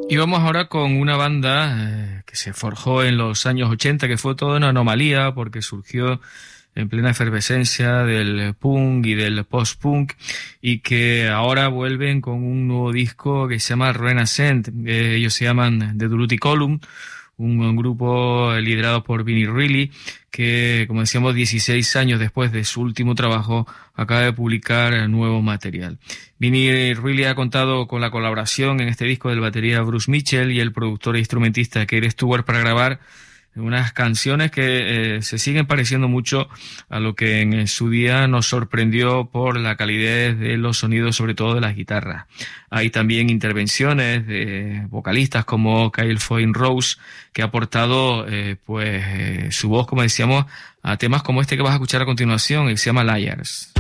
Y vamos ahora con una banda que se forjó en los años 80, que fue toda una anomalía porque surgió en plena efervescencia del punk y del post-punk, y que ahora vuelven con un nuevo disco que se llama Renascent. Ellos se llaman The Durutti Column, un grupo liderado por Vinnie Reilly, que, como decíamos, 16 años después de su último trabajo, acaba de publicar nuevo material. Vinnie Reilly ha contado con la colaboración en este disco del batería Bruce Mitchell y el productor e instrumentista Keith Stewart para grabar unas canciones que se siguen pareciendo mucho a lo que en su día nos sorprendió por la calidez de los sonidos, sobre todo de las guitarras. Hay también intervenciones de vocalistas como Kyle Foyne Rose, que ha aportado su voz, como decíamos, a temas como este que vas a escuchar a continuación, que se llama Liars.